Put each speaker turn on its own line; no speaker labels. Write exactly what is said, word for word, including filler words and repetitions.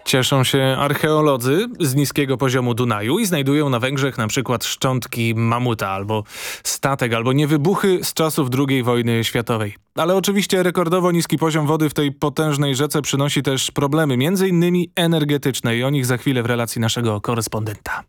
Cieszą się archeolodzy z niskiego poziomu Dunaju i znajdują na Węgrzech na przykład szczątki mamuta albo statek, albo niewybuchy z czasów drugiej wojny światowej. Ale oczywiście rekordowo niski poziom wody w tej potężnej rzece przynosi też problemy, między innymi energetyczne, i o nich za chwilę w relacji naszego korespondenta.